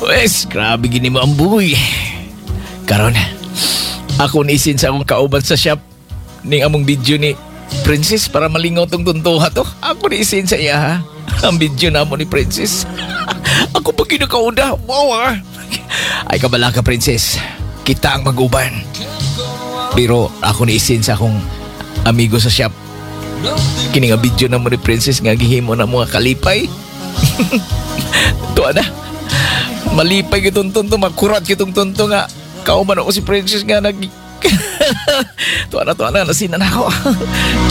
Wes, grabe gini mo ang buhay. Karon, ako niisin sa akong kauban sa shop ning among video ni Princess para malingaw tong tuntuha to. Ako niisin sa iya ha. Ang video na mo ni Princess. Ako pa kinakauda. Wow ha. Ay kabala ka Princess. Kita ang mag-uban. Pero ako niisin sa akong amigo sa shop. Kini nga video na mo ni Princess nga gihimo na mga kalipay. Tuwa na. Malipay kitong tunto, makurat kitong tunto nga. Kauman ako si Princess nga nag... tuwa na, nasinan ako.